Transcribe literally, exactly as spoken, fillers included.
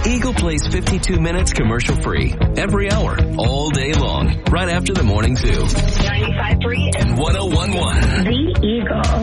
Eagle plays fifty-two minutes commercial free every hour, all day long, right after the morning zoo. ninety-five